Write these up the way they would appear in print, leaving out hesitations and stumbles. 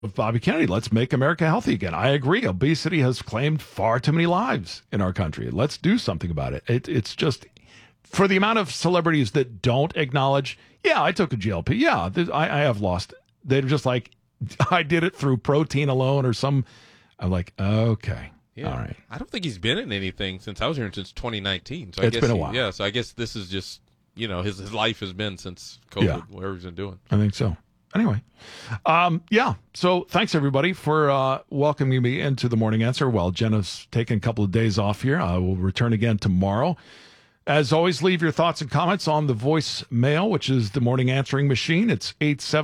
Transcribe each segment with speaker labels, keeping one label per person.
Speaker 1: with Bobby Kennedy. Let's make America healthy again. I agree. Obesity has claimed far too many lives in our country. Let's do something about it. It's just, for the amount of celebrities that don't acknowledge, yeah, I took a GLP. Yeah, I have lost. They're just like, I did it through protein alone or some. I'm like, okay.
Speaker 2: Yeah.
Speaker 1: All right.
Speaker 2: I don't think he's been in anything since I was here since 2019. So
Speaker 1: It's been a while.
Speaker 2: Yeah, so I guess this is just, his life has been since COVID, whatever he's been doing.
Speaker 1: I think so. Anyway, so thanks everybody for welcoming me into the Morning Answer. Well, Jenna's taking a couple of days off here. I will return again tomorrow. As always, leave your thoughts and comments on the voicemail, which is the morning answering machine. It's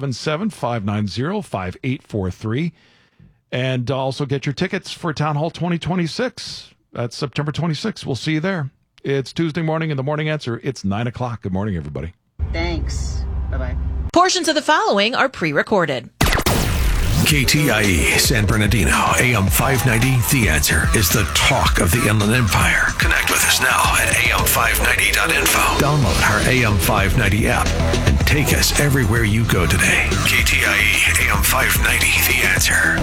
Speaker 1: 877-590-5843. And also get your tickets for Town Hall 2026. That's September 26th. We'll see you there. It's Tuesday morning in the Morning Answer. It's 9 o'clock. Good morning, everybody.
Speaker 3: Thanks. Bye-bye.
Speaker 4: Portions of the following are pre-recorded.
Speaker 5: KTIE San Bernardino, AM 590, The Answer is the talk of the Inland Empire. Connect with us now at am590.info. Download our AM 590 app and take us everywhere you go today. KTIE AM 590, The Answer.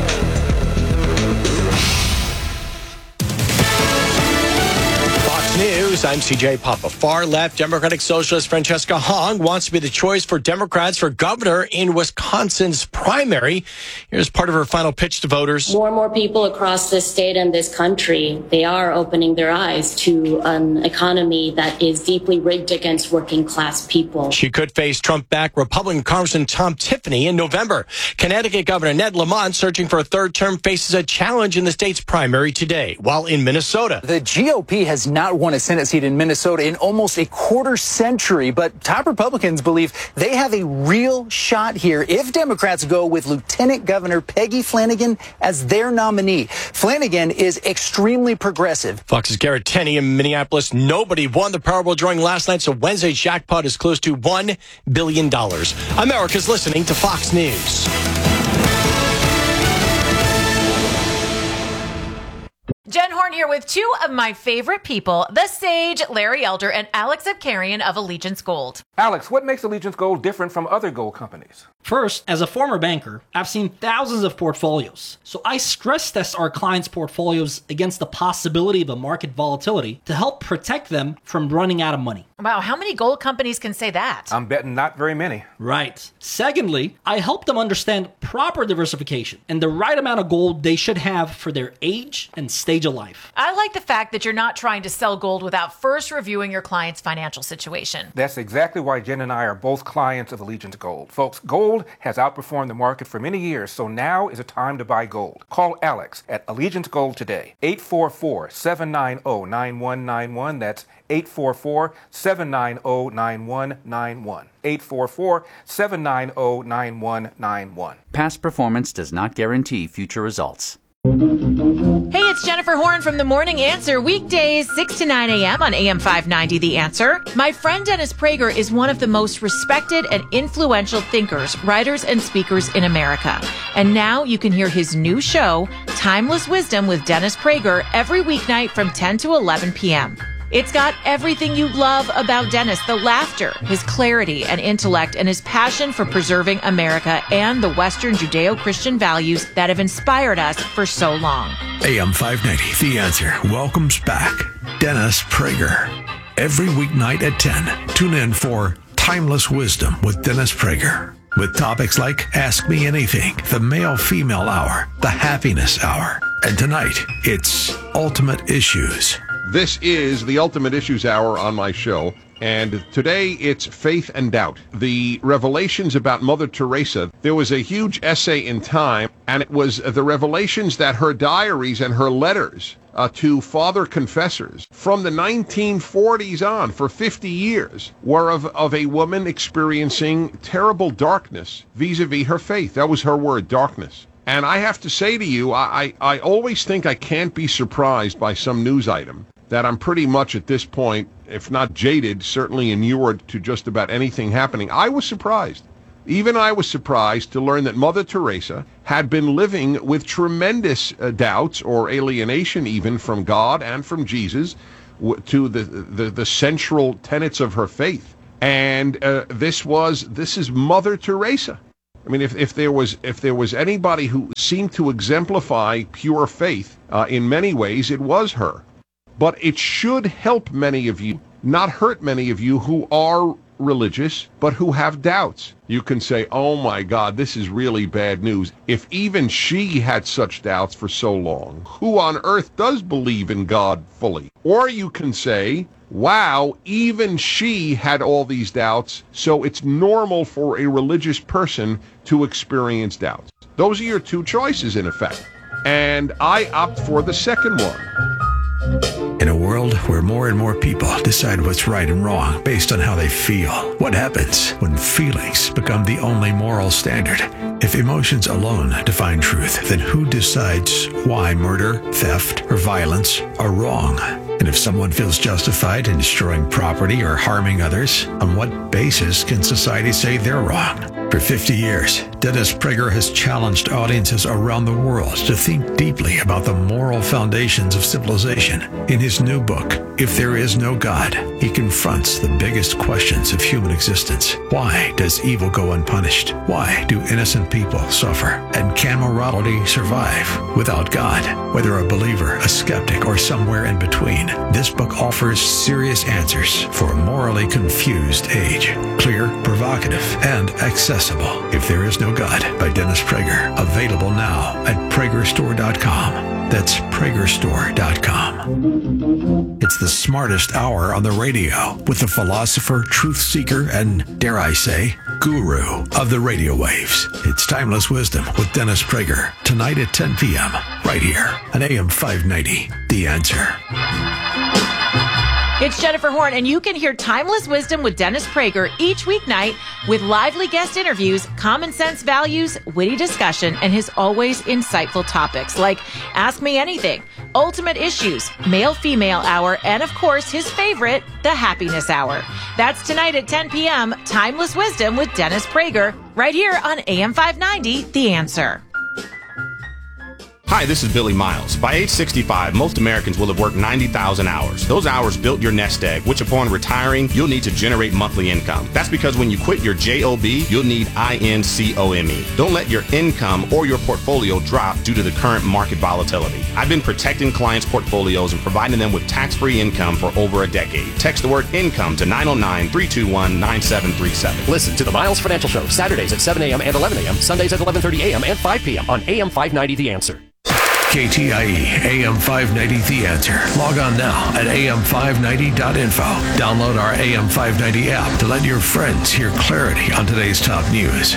Speaker 6: Fox News, I'm CJ Papa. Far-left Democratic Socialist Francesca Hong wants to be the choice for Democrats for governor in Wisconsin's primary. Here's part of her final pitch to voters.
Speaker 7: More and more people across this state and this country, they are opening their eyes to an economy that is deeply rigged against working class people.
Speaker 6: She could face Trump-backed Republican Congressman Tom Tiffany in November. Connecticut Governor Ned Lamont, searching for a third term, faces a challenge in the state's primary today, while in Minnesota.
Speaker 8: The GOP has not won a Senate seat in Minnesota in almost a quarter century, but top Republicans believe they have a real shot here if Democrats go with Lieutenant Governor Peggy Flanagan as their nominee. Flanagan is extremely progressive.
Speaker 6: Fox's Garrett Tenney in Minneapolis. Nobody won the Powerball drawing last night, so Wednesday's jackpot is close to $1 billion. America's listening to Fox News.
Speaker 4: Jen Horn here with two of my favorite people, the sage Larry Elder and Alex Abkarian of Allegiance Gold.
Speaker 9: Alex, what makes Allegiance Gold different from other gold companies?
Speaker 10: First, as a former banker, I've seen thousands of portfolios. So I stress test our clients' portfolios against the possibility of a market volatility to help protect them from running out of money.
Speaker 4: Wow, how many gold companies can say that?
Speaker 9: I'm betting not very many.
Speaker 10: Right. Secondly, I help them understand proper diversification and the right amount of gold they should have for their age and stage of life.
Speaker 4: I like the fact that you're not trying to sell gold without first reviewing your client's financial situation.
Speaker 9: That's exactly why Jen and I are both clients of Allegiance Gold. Folks, gold has outperformed the market for many years, so now is a time to buy gold. Call Alex at Allegiance Gold today. 844-790-9191. That's 844-790-9191. 844-790-9191.
Speaker 11: Past performance does not guarantee future results.
Speaker 4: Hey, it's Jennifer Horn from The Morning Answer, weekdays 6 to 9 a.m. on AM 590 The Answer. My friend Dennis Prager is one of the most respected and influential thinkers, writers, and speakers in America. And now you can hear his new show, Timeless Wisdom with Dennis Prager, every weeknight from 10 to 11 p.m. It's got everything you love about Dennis, the laughter, his clarity and intellect, and his passion for preserving America and the Western Judeo-Christian values that have inspired us for so long.
Speaker 5: AM 590, The Answer, welcomes back Dennis Prager. Every weeknight at 10, tune in for Timeless Wisdom with Dennis Prager. With topics like Ask Me Anything, the Male-Female Hour, the Happiness Hour. And tonight, it's Ultimate Issues.
Speaker 12: This is the Ultimate Issues Hour on my show, and today it's Faith and Doubt. The revelations about Mother Teresa. There was a huge essay in Time, and it was the revelations that her diaries and her letters to father confessors from the 1940s on for 50 years were of a woman experiencing terrible darkness vis-a-vis her faith. That was her word, darkness. And I have to say to you, I always think I can't be surprised by some news item, that I'm pretty much at this point, if not jaded, certainly inured to just about anything happening. I was surprised. Even I was surprised to learn that Mother Teresa had been living with tremendous doubts or alienation even from God and from Jesus to the central tenets of her faith. And this is Mother Teresa. I mean, if there was anybody who seemed to exemplify pure faith in many ways, it was her. But it should help many of you, not hurt many of you who are religious, but who have doubts. You can say, oh my God, this is really bad news. If even she had such doubts for so long, who on earth does believe in God fully? Or you can say, wow, even she had all these doubts, so it's normal for a religious person to experience doubts. Those are your two choices, in effect. And I opt for the second one.
Speaker 5: In a world where more and more people decide what's right and wrong based on how they feel, what happens when feelings become the only moral standard? If emotions alone define truth, then who decides why murder, theft, or violence are wrong? And if someone feels justified in destroying property or harming others, on what basis can society say they're wrong? For 50 years, Dennis Prager has challenged audiences around the world to think deeply about the moral foundations of civilization. In his new book, If There Is No God, he confronts the biggest questions of human existence. Why does evil go unpunished? Why do innocent people suffer? And can morality survive without God? Whether a believer, a skeptic, or somewhere in between, this book offers serious answers for a morally confused age. Clear, provocative, and accessible. If There Is No God by Dennis Prager. Available now at PragerStore.com. That's PragerStore.com. It's the smartest hour on the radio with the philosopher, truth seeker, and, dare I say, guru of the radio waves. It's Timeless Wisdom with Dennis Prager. Tonight at 10 p.m. right here on AM 590. The Answer.
Speaker 4: It's Jennifer Horn, and you can hear Timeless Wisdom with Dennis Prager each weeknight with lively guest interviews, common sense values, witty discussion, and his always insightful topics like Ask Me Anything, Ultimate Issues, Male-Female Hour, and of course, his favorite, the Happiness Hour. That's tonight at 10 p.m., Timeless Wisdom with Dennis Prager, right here on AM 590, The Answer.
Speaker 13: Hi, this is Billy Miles. By age 65, most Americans will have worked 90,000 hours. Those hours built your nest egg, which upon retiring, you'll need to generate monthly income. That's because when you quit your JOB, you'll need INCOME. Don't let your income or your portfolio drop due to the current market volatility. I've been protecting clients' portfolios and providing them with tax-free income for over a decade. Text the word income to 909-321-9737.
Speaker 14: Listen to the Miles Financial Show, Saturdays at 7 a.m. and 11 a.m., Sundays at 11:30 a.m. and 5 p.m. on AM 590 The Answer.
Speaker 5: KTIE AM 590 The Answer. Log on now at am590.info. Download our AM 590 app to let your friends hear clarity on today's top news.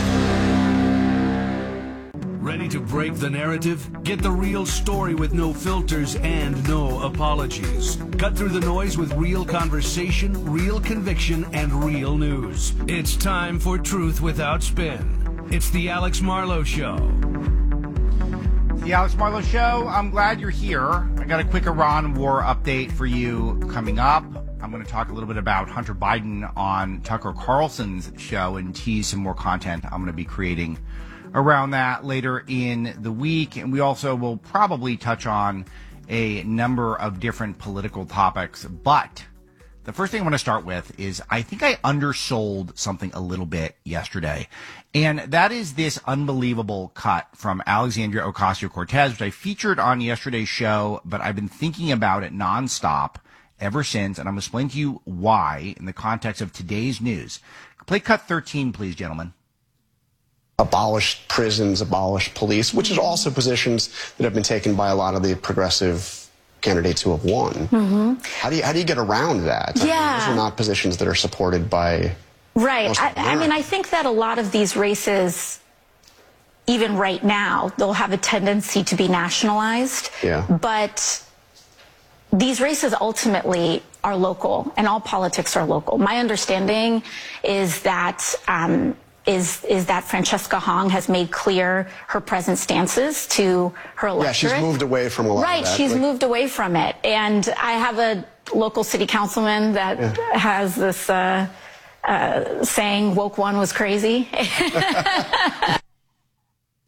Speaker 15: Ready to break the narrative? Get the real story with no filters and no apologies. Cut through the noise with real conversation, real conviction, and real news. It's time for Truth Without Spin. It's the Alex Marlow Show.
Speaker 16: The Alex Marlow Show. I'm glad you're here. I got a quick Iran war update for you coming up. I'm going to talk a little bit about Hunter Biden on Tucker Carlson's show and tease some more content I'm going to be creating around that later in the week. And we also will probably touch on a number of different political topics. But the first thing I want to start with is I think I undersold something a little bit yesterday. And that is this unbelievable cut from Alexandria Ocasio-Cortez, which I featured on yesterday's show, but I've been thinking about it nonstop ever since. And I'm going to explain to you why in the context of today's news. Play cut 13, please, gentlemen.
Speaker 17: Abolish prisons, abolish police, which is also positions that have been taken by a lot of the progressive candidates who have won. Mm-hmm. How do you get around that?
Speaker 18: Yeah.
Speaker 17: I mean, those are not positions that are supported by...
Speaker 18: Right. I mean, I think that a lot of these races, even right now, they'll have a tendency to be nationalized.
Speaker 17: Yeah.
Speaker 18: But these races ultimately are local, and all politics are local. My understanding is that that Francesca Hong has made clear her present stances to her electorate.
Speaker 17: Yeah, she's moved away from a lot of that.
Speaker 18: Right, she's moved away from it. And I have a local city councilman that has this saying woke one was crazy.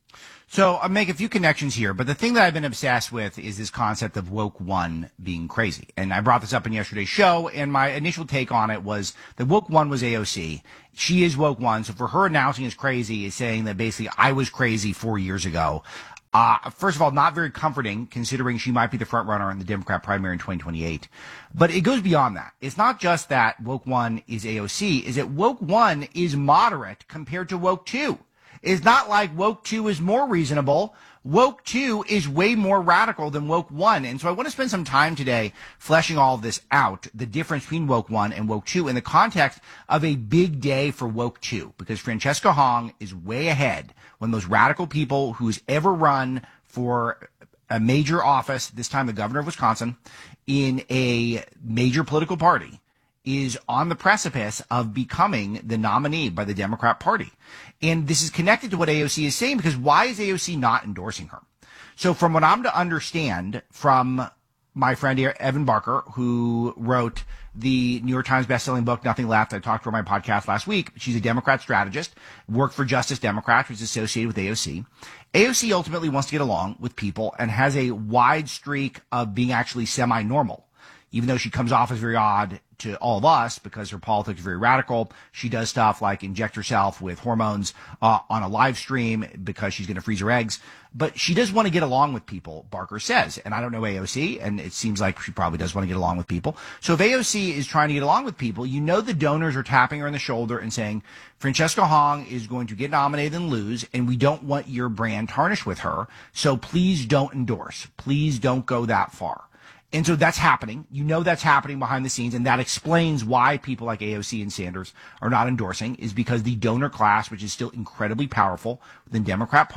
Speaker 16: So I'll make a few connections here, but the thing that I've been obsessed with is this concept of woke one being crazy. And I brought this up in yesterday's show, and my initial take on it was that woke one was AOC. She is woke one, so for her announcing as crazy is saying that basically I was crazy 4 years ago. First of all, not very comforting considering she might be the front runner in the Democrat primary in 2028. But it goes beyond that. It's not just that woke one is AOC, is that woke one is moderate compared to woke two. It's not like woke 2 is more reasonable. Woke 2 is way more radical than woke 1. And so I want to spend some time today fleshing all of this out, the difference between woke 1 and woke 2 in the context of a big day for woke 2, because Francesca Hong is way ahead when those radical people who's ever run for a major office, this time the governor of Wisconsin, in a major political party, is on the precipice of becoming the nominee by the Democrat Party. And this is connected to what AOC is saying, because why is AOC not endorsing her? So from what I'm to understand from my friend here, Evan Barker, who wrote the New York Times bestselling book, Nothing Left, I talked to her on my podcast last week. She's a Democrat strategist, worked for Justice Democrats, which is associated with AOC. AOC ultimately wants to get along with people and has a wide streak of being actually semi-normal. Even though she comes off as very odd to all of us because her politics are very radical, she does stuff like inject herself with hormones on a live stream because she's going to freeze her eggs. But she does want to get along with people, Barker says. And I don't know AOC, and it seems like she probably does want to get along with people. So if AOC is trying to get along with people, you know the donors are tapping her on the shoulder and saying, Francesca Hong is going to get nominated and lose, and we don't want your brand tarnished with her. So please don't endorse. Please don't go that far. And so that's happening. You know that's happening behind the scenes, and that explains why people like AOC and Sanders are not endorsing, is because the donor class, which is still incredibly powerful in the Democrat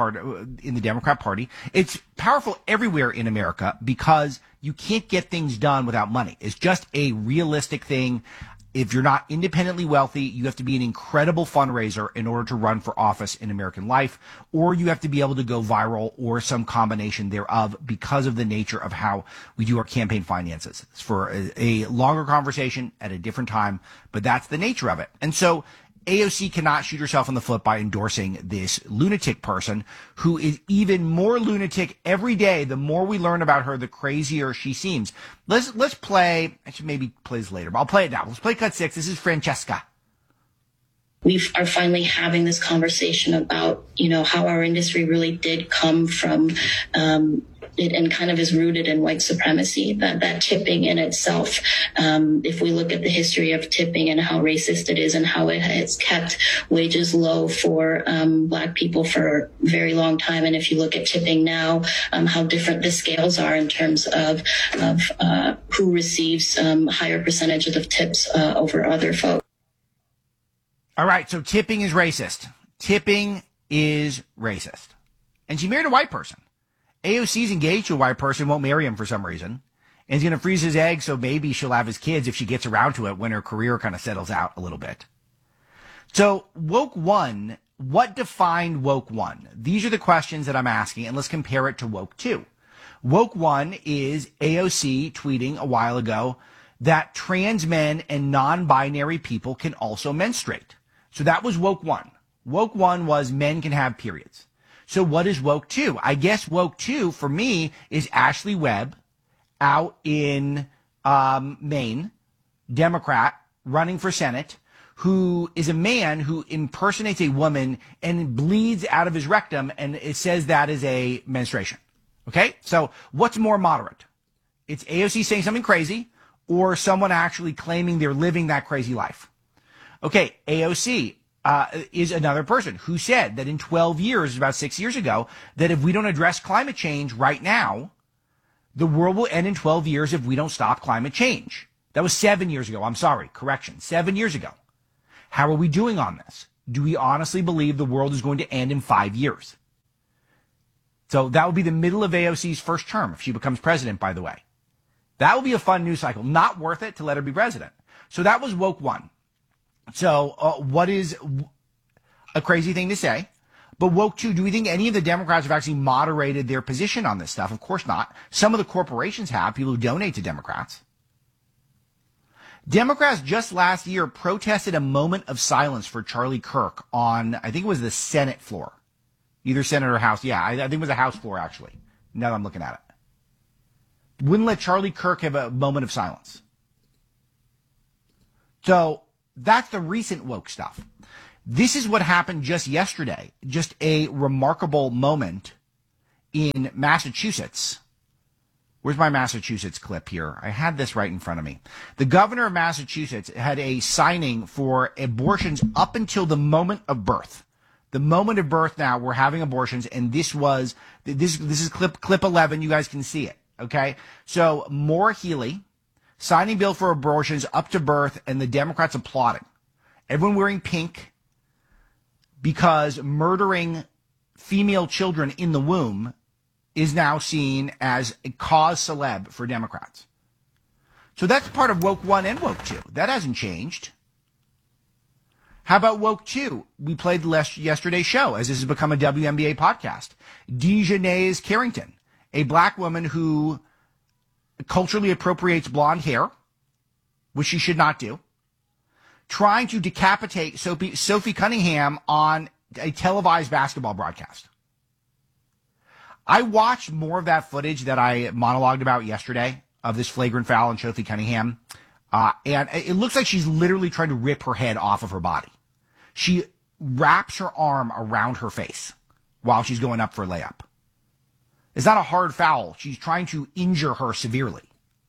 Speaker 16: Party, it's powerful everywhere in America because you can't get things done without money. It's just a realistic thing. If you're not independently wealthy, you have to be an incredible fundraiser in order to run for office in American life, or you have to be able to go viral or some combination thereof because of the nature of how we do our campaign finances. It's for a longer conversation at a different time, but that's the nature of it. And so AOC cannot shoot herself in the foot by endorsing this lunatic person who is even more lunatic every day. The more we learn about her, the crazier she seems. Let's play. I should maybe play this later, but I'll play it now. Let's play cut 6. This is Francesca.
Speaker 7: We are finally having this conversation about, how our industry really did come from it and kind of is rooted in white supremacy, that tipping in itself. If we look at the history of tipping and how racist it is and how it has kept wages low for Black people for a very long time. And if you look at tipping now, how different the scales are in terms of who receives higher percentages of tips over other folks.
Speaker 16: All right, so tipping is racist. Tipping is racist. And she married a white person. AOC's engaged to a white person, won't marry him for some reason. And he's going to freeze his eggs, so maybe she'll have his kids if she gets around to it when her career kind of settles out a little bit. So woke one, what defined woke one? These are the questions that I'm asking, and let's compare it to woke two. Woke one is AOC tweeting a while ago that trans men and non-binary people can also menstruate. So that was woke one. Woke one was men can have periods. So what is woke two? I guess woke two for me is Ashley Webb out in Maine, Democrat, running for Senate, who is a man who impersonates a woman and bleeds out of his rectum, and it says that is a menstruation. Okay? So what's more moderate? It's AOC saying something crazy or someone actually claiming they're living that crazy life. Okay, AOC is another person who said that in 12 years, about 6 years ago, that if we don't address climate change right now, the world will end in 12 years if we don't stop climate change. That was 7 years ago. I'm sorry. Correction. 7 years ago. How are we doing on this? Do we honestly believe the world is going to end in 5 years? So that would be the middle of AOC's first term if she becomes president, by the way. That will be a fun news cycle. Not worth it to let her be president. So that was woke one. So what is a crazy thing to say? But woke two, do we think any of the Democrats have actually moderated their position on this stuff? Of course not. Some of the corporations have, people who donate to Democrats. Democrats just last year protested a moment of silence for Charlie Kirk on, I think it was the Senate floor. Either Senate or House. Yeah, I think it was a House floor, actually, now that I'm looking at it. Wouldn't let Charlie Kirk have a moment of silence. So that's the recent woke stuff. This is what happened just yesterday. Just a remarkable moment in Massachusetts. Where's my Massachusetts clip here? I had this right in front of me. The governor of Massachusetts had a signing for abortions up until the moment of birth. The moment of birth now, we're having abortions, and this is clip 11. You guys can see it, okay? So Maura Healey signing bill for abortions up to birth, and the Democrats applauding. Everyone wearing pink because murdering female children in the womb is now seen as a cause celeb for Democrats. So that's part of Woke 1 and Woke 2. That hasn't changed. How about Woke 2? We played yesterday's show, as this has become a WNBA podcast. Dejanay Carrington, a black woman who culturally appropriates blonde hair, which she should not do, trying to decapitate Sophie Cunningham on a televised basketball broadcast. I watched more of that footage that I monologued about yesterday of this flagrant foul on Sophie Cunningham. And it looks like she's literally trying to rip her head off of her body. She wraps her arm around her face while she's going up for a layup. It's not a hard foul. She's trying to injure her severely.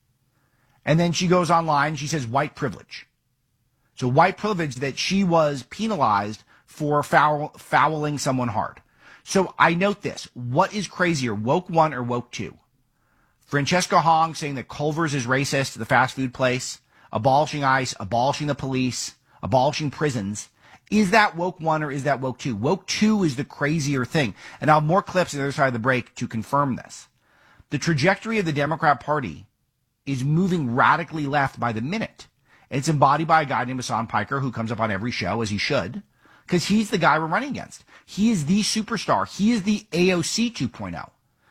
Speaker 16: And then she goes online, she says white privilege. So white privilege that she was penalized for fouling someone hard. So I note this. What is crazier, Woke 1 or Woke 2? Francesca Hong saying that Culver's is racist, the fast food place, abolishing ICE, abolishing the police, abolishing prisons. Is that Woke 1 or is that Woke 2? Woke 2 is the crazier thing. And I'll have more clips on the other side of the break to confirm this. The trajectory of the Democrat Party is moving radically left by the minute. It's embodied by a guy named Hassan Piker, who comes up on every show, as he should, because he's the guy we're running against. He is the superstar. He is the AOC 2.0.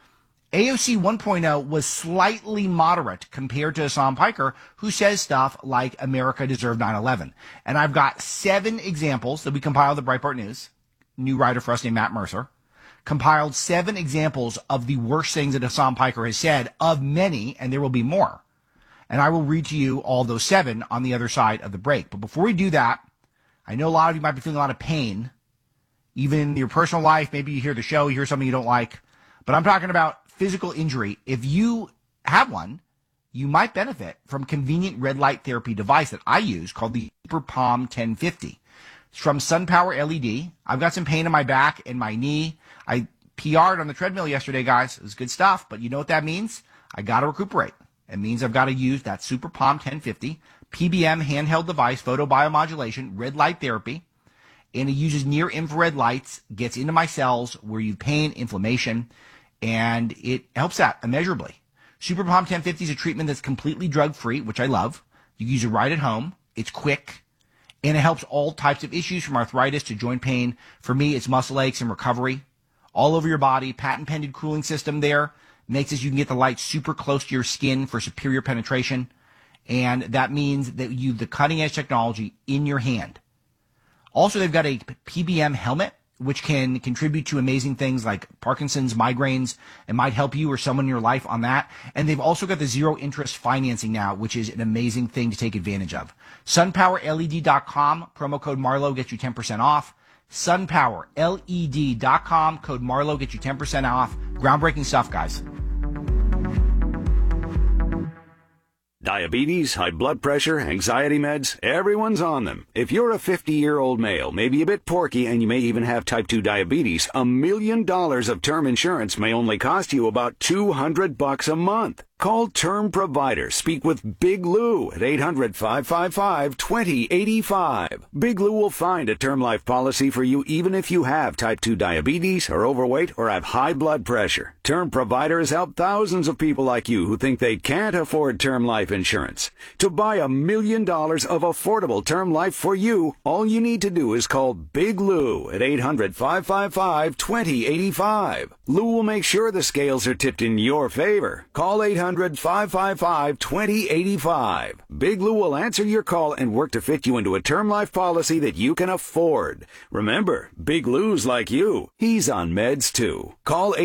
Speaker 16: AOC 1.0 was slightly moderate compared to Hassan Piker, who says stuff like America deserved 9/11. And I've got 7 examples that we compiled at Breitbart News, new writer for us named Matt Mercer, compiled 7 examples of the worst things that Hassan Piker has said, of many, and there will be more. And I will read to you all those 7 on the other side of the break. But before we do that, I know a lot of you might be feeling a lot of pain, even in your personal life. Maybe you hear the show, you hear something you don't like. But I'm talking about physical injury. If you have one, you might benefit from a convenient red light therapy device that I use called the Super Palm 1050. It's from SunPower LED. I've got some pain in my back and my knee. I PR'd on the treadmill yesterday, guys. It was good stuff, but you know what that means? I got to recuperate. It means I've got to use that Super Palm 1050 PBM handheld device, photobiomodulation, red light therapy, and it uses near infrared lights, gets into my cells where you have pain, inflammation, and it helps that immeasurably. Super Palm 1050 is a treatment that's completely drug-free, which I love. You use it right at home. It's quick, and it helps all types of issues from arthritis to joint pain. For me, it's muscle aches and recovery. All over your body, patent-pending cooling system there. Makes it so you can get the light super close to your skin for superior penetration. And that means that you have the cutting-edge technology in your hand. Also, they've got a PBM helmet, which can contribute to amazing things like Parkinson's, migraines, and might help you or someone in your life on that. And they've also got the zero interest financing now, which is an amazing thing to take advantage of. SunPowerLED.com, promo code Marlowe gets you 10% off. SunPowerLED.com, code Marlowe gets you 10% off. Groundbreaking stuff, guys.
Speaker 19: Diabetes, high blood pressure, anxiety meds, everyone's on them. If you're a 50-year-old male, maybe a bit porky, and you may even have type 2 diabetes, $1 million of term insurance may only cost you about $200 a month. Call Term Provider. Speak with Big Lou at 800-555-2085. Big Lou will find a term life policy for you even if you have type 2 diabetes, are overweight, or have high blood pressure. Term Provider has helped thousands of people like you who think they can't afford term life insurance. To buy $1 million of affordable term life for you, all you need to do is call Big Lou at 800-555-2085. Lou will make sure the scales are tipped in your favor. Call 800-555-2085. Big Lou will answer your call and work to fit you into a term life policy that you can afford. Remember, Big Lou's like you. He's on meds too. Call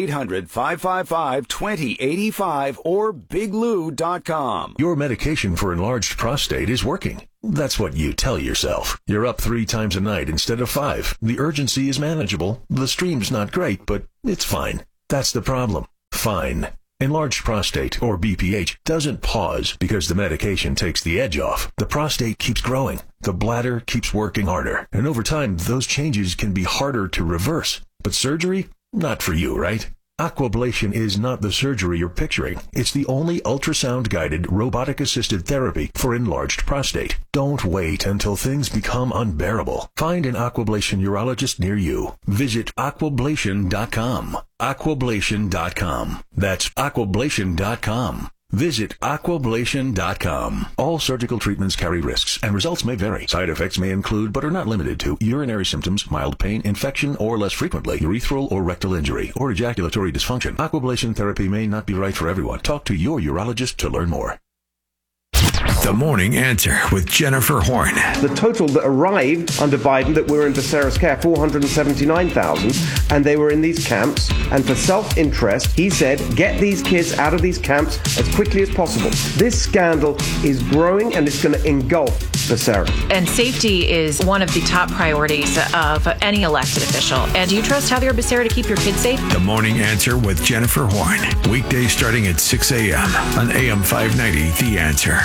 Speaker 19: 800-555-2085 or biglou.com.
Speaker 5: Your medication for enlarged prostate is working. That's what you tell yourself. You're up 3 times a night instead of 5. The urgency is manageable. The stream's not great, but it's fine. That's the problem. Fine. Enlarged prostate, or BPH, doesn't pause because the medication takes the edge off. The prostate keeps growing. The bladder keeps working harder. And over time, those changes can be harder to reverse. But surgery? Not for you, right? Aquablation is not the surgery you're picturing. It's the only ultrasound-guided, robotic-assisted therapy for enlarged prostate. Don't wait until things become unbearable. Find an Aquablation urologist near you. Visit aquablation.com. Aquablation.com. That's aquablation.com. Visit aquablation.com. All surgical treatments carry risks, and results may vary. Side effects may include, but are not limited to, urinary symptoms, mild pain, infection, or less frequently, urethral or rectal injury, or ejaculatory dysfunction. Aquablation therapy may not be right for everyone. Talk to your urologist to learn more. The Morning Answer with Jennifer Horn.
Speaker 20: The total that arrived under Biden that were in Becerra's care, 479,000, and they were in these camps. And for self-interest, he said, get these kids out of these camps as quickly as possible. This scandal is growing, and it's going to engulf Becerra.
Speaker 4: And safety is one of the top priorities of any elected official. And do you trust Javier Becerra to keep your kids safe?
Speaker 5: The Morning Answer with Jennifer Horn. Weekdays starting at 6 a.m. on AM 590, The Answer.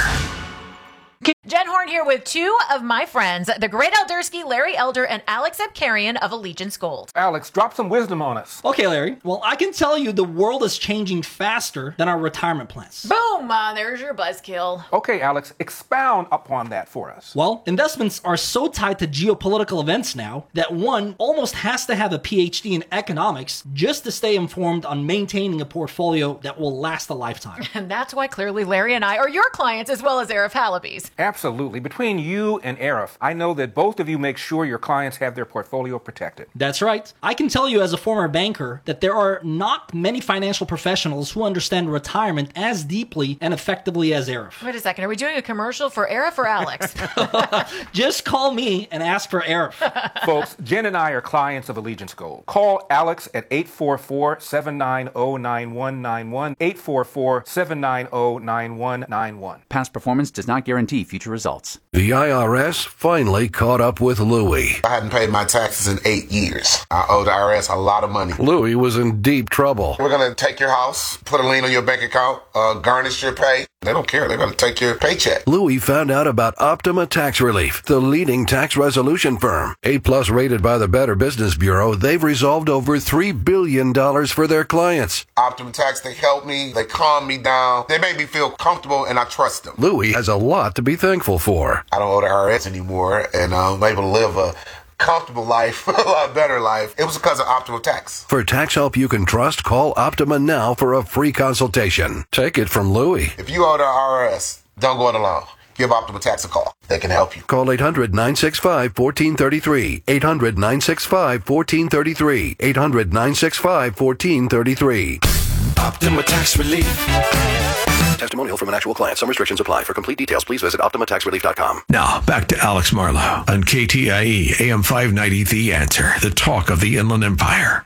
Speaker 4: Jen Horn here with 2 of my friends, the great Eldersky, Larry Elder, and Alex Abkarian of Allegiance Gold.
Speaker 9: Alex, drop some wisdom on us.
Speaker 10: Okay, Larry. Well, I can tell you the world is changing faster than our retirement plans.
Speaker 4: Boom! There's your buzzkill.
Speaker 9: Okay, Alex, expound upon that for us.
Speaker 10: Well, investments are so tied to geopolitical events now that one almost has to have a PhD in economics just to stay informed on maintaining a portfolio that will last a lifetime.
Speaker 4: And that's why clearly Larry and I are your clients as well as Arif Halaby's.
Speaker 9: Absolutely. Between you and Arif, I know that both of you make sure your clients have their portfolio protected.
Speaker 10: That's right. I can tell you as a former banker that there are not many financial professionals who understand retirement as deeply and effectively as Arif.
Speaker 4: Wait a second. Are we doing a commercial for Arif or Alex?
Speaker 10: Just call me and ask for Arif.
Speaker 9: Folks, Jen and I are clients of Allegiance Gold. Call Alex at 844-790-9191, 844-790-9191.
Speaker 11: Past performance does not guarantee future results.
Speaker 21: The IRS finally caught up with Louie.
Speaker 22: I hadn't paid my taxes in 8 years. I owe the IRS a lot of money.
Speaker 21: Louie was in deep trouble.
Speaker 22: We're going to take your house, put a lien on your bank account, garnish your pay. They don't care. They're going to take your paycheck.
Speaker 21: Louie found out about Optima Tax Relief, the leading tax resolution firm. A+ rated by the Better Business Bureau, they've resolved over $3 billion for their clients.
Speaker 22: Optima Tax, they help me. They calm me down. They make me feel comfortable, and I trust them.
Speaker 21: Louie has a lot to be thankful for.
Speaker 22: I don't owe the IRS anymore, and I'm able to live a comfortable life, a lot better life. It was because of Optima Tax.
Speaker 21: For tax help you can trust, call Optima now for a free consultation. Take it from Louie.
Speaker 22: If you owe the IRS, don't go it alone. Give Optima Tax a call. They can help you.
Speaker 21: Call 800-965-1433. 800-965-1433. 800-965-1433.
Speaker 5: Optima Tax Relief.
Speaker 21: Testimonial from an actual client. Some restrictions apply. For complete details, please visit OptimaTaxRelief.com.
Speaker 5: Now, back to Alex Marlowe on KTIE AM 590, The Answer, the talk of the Inland Empire.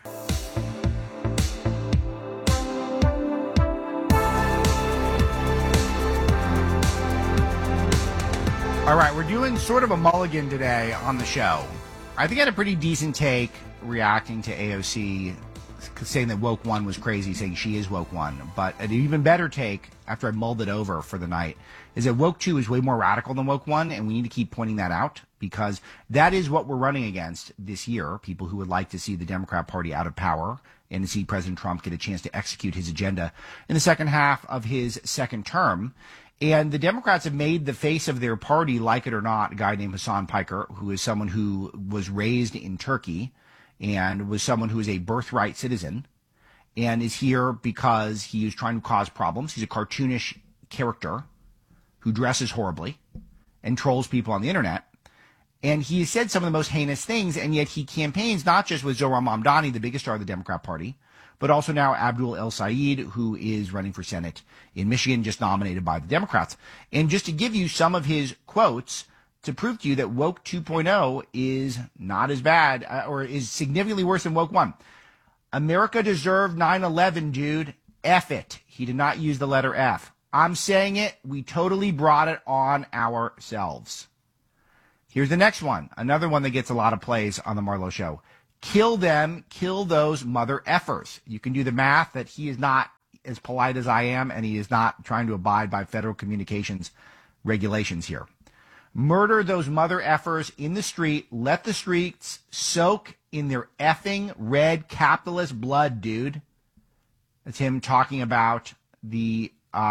Speaker 16: All right, we're doing sort of a mulligan today on the show. I think I had a pretty decent take reacting to AOC saying that Woke One was crazy, saying she is Woke One. But an even better take, after I mulled it over for the night, is that Woke 2 is way more radical than Woke 1, and we need to keep pointing that out, because that is what we're running against this year, people who would like to see the Democrat Party out of power and to see President Trump get a chance to execute his agenda in the second half of his second term. And the Democrats have made the face of their party, like it or not, a guy named Hassan Piker, who is someone who was raised in Turkey and was someone who is a birthright citizen and is here because he is trying to cause problems. He's a cartoonish character who dresses horribly and trolls people on the internet. And he has said some of the most heinous things, and yet he campaigns not just with Zohran Mamdani, the biggest star of the Democrat Party, but also now Abdul El Sayed, who is running for Senate in Michigan, just nominated by the Democrats. And just to give you some of his quotes to prove to you that Woke 2.0 is not as bad or is significantly worse than Woke 1. America deserved 9/11, dude. F it. He did not use the letter F. I'm saying it. We totally brought it on ourselves. Here's the next one. Another one that gets a lot of plays on the Marlowe Show. Kill them. Kill those mother effers. You can do the math that he is not as polite as I am, and he is not trying to abide by federal communications regulations here. Murder those mother effers in the street. Let the streets soak in their effing red capitalist blood, dude. That's him talking about the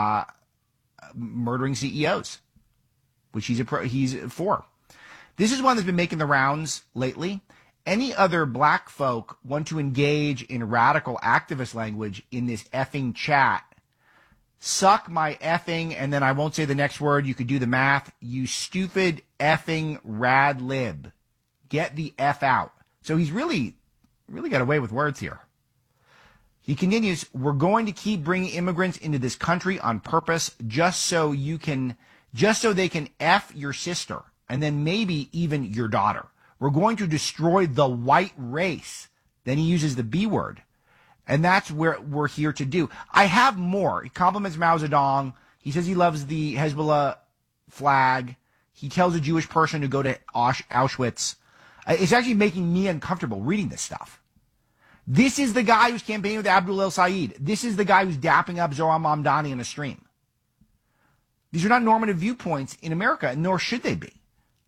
Speaker 16: murdering CEOs, which he's for. This is one that's been making the rounds lately. Any other black folk want to engage in radical activist language in this effing chat. Suck my effing, and then I won't say the next word. You could do the math. You stupid effing rad lib. Get the F out. So he's really got away with words here. He continues, we're going to keep bringing immigrants into this country on purpose just so they can F your sister and then maybe even your daughter. We're going to destroy the white race. Then he uses the B word. And that's where we're here to do. I have more. He compliments Mao Zedong. He says he loves the Hezbollah flag. He tells a Jewish person to go to Auschwitz. It's actually making me uncomfortable reading this stuff. This is the guy who's campaigning with Abdul El Sayed. This is the guy who's dapping up Zohran Mamdani in a stream. These are not normative viewpoints in America, nor should they be.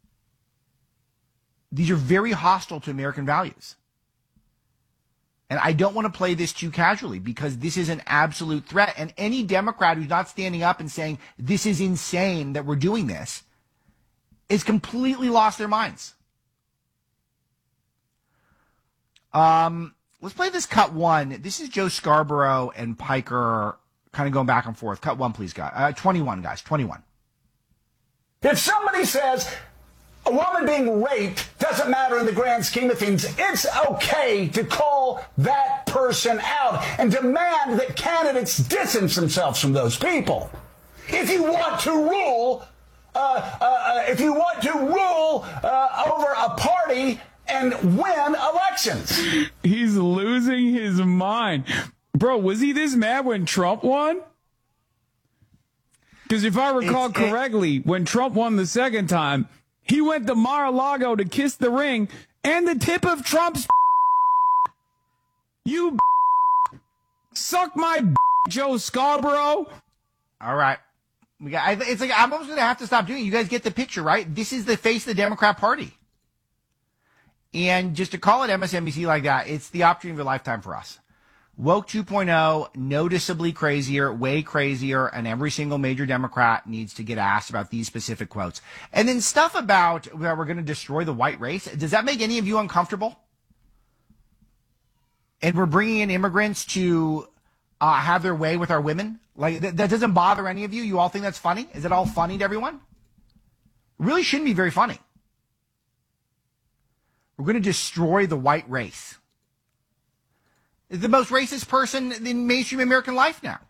Speaker 16: These are very hostile to American values. And I don't want to play this too casually because this is an absolute threat. And any Democrat who's not standing up and saying, this is insane that we're doing this, is completely lost their minds. Let's play this cut one. This is Joe Scarborough and Piker kind of going back and forth. Cut one, please, guys. 21, guys. 21.
Speaker 1: If somebody says a woman being raped doesn't matter in the grand scheme of things, it's okay to call that person out and demand that candidates distance themselves from those people. If you want to rule, over a party and win elections.
Speaker 2: He's losing his mind. Bro, was he this mad when Trump won? Because if I recall correctly, when Trump won the second time, he went to Mar-a-Lago to kiss the ring and the tip of Trump's You suck my Joe Scarborough.
Speaker 16: All right. It's like I'm almost going to have to stop doing it. You guys get the picture, right? This is the face of the Democrat Party. And just to call it MSNBC like that, it's the opportunity of a lifetime for us. Woke 2.0, noticeably crazier, way crazier, and every single major Democrat needs to get asked about these specific quotes. And then stuff about that we're going to destroy the white race. Does that make any of you uncomfortable? And we're bringing in immigrants to have their way with our women? Like, that doesn't bother any of you? You all think that's funny? Is it all funny to everyone? It really shouldn't be very funny. We're going to destroy the white race. The most racist person in mainstream American life now.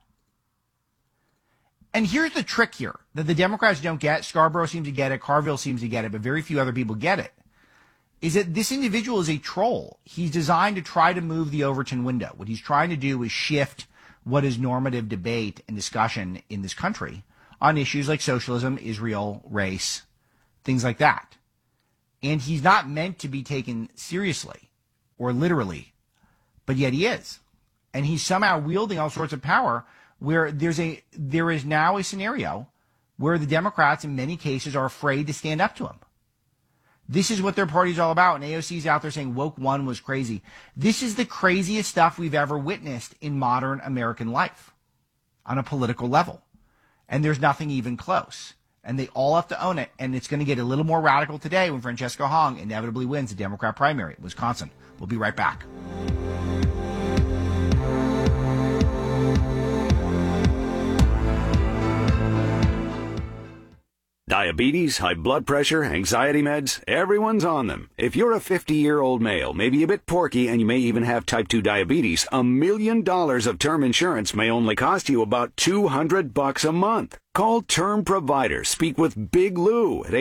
Speaker 16: And here's the trick here that the Democrats don't get. Scarborough seems to get it. Carville seems to get it, but very few other people get it. Is that this individual is a troll. He's designed to try to move the Overton window. What he's trying to do is shift what is normative debate and discussion in this country on issues like socialism, Israel, race, things like that. And he's not meant to be taken seriously or literally, but yet he is. And he's somehow wielding all sorts of power where there is now a scenario where the Democrats in many cases are afraid to stand up to him. This is what their party's all about. And AOC's out there saying woke one was crazy. This is the craziest stuff we've ever witnessed in modern American life on a political level. And there's nothing even close. And they all have to own it. And it's going to get a little more radical today when Francesca Hong inevitably wins the Democrat primary in Wisconsin. We'll be right back.
Speaker 19: Diabetes, high blood pressure, anxiety meds, everyone's on them. If you're a 50-year-old male, maybe a bit porky, and you may even have type 2 diabetes, $1 million of term insurance may only cost you about $200 a month. Call Term Provider. Speak with Big Lou at